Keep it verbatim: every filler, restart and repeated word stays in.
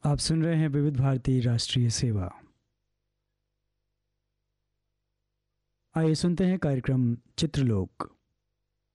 आप सुन रहे हैं विविध भारती राष्ट्रीय सेवा। आइए सुनते हैं कार्यक्रम चित्रलोक।